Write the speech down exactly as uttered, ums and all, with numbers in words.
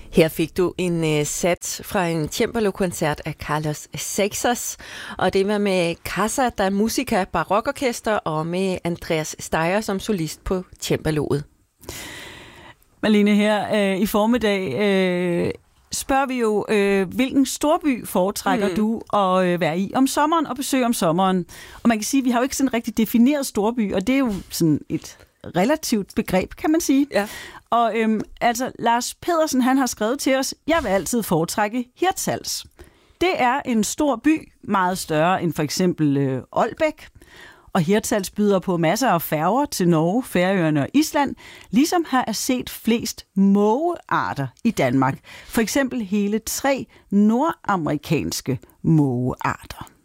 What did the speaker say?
Her fik du en uh, sats fra en cembalo-koncert af Carlos Seixas, og det var med Casa da Musica Barokorkester og med Andreas Steyer som solist på cembaloet. Malene, her øh, i formiddag øh, spørger vi jo, øh, hvilken storby foretrækker mm. du at øh, være i om sommeren og besøge om sommeren? Og man kan sige, at vi har jo ikke sådan en rigtig defineret storby, og det er jo sådan et relativt begreb, kan man sige. Ja. Og øhm, altså, Lars Pedersen, han har skrevet til os, jeg vil altid foretrække Hirtshals. Det er en stor by, meget større end for eksempel øh, Aalbæk. Og Hirtshals byder på masser af færger til Norge, Færøerne og Island, ligesom har jeg set flest mågearter i Danmark. For eksempel hele tre nordamerikanske mågearter.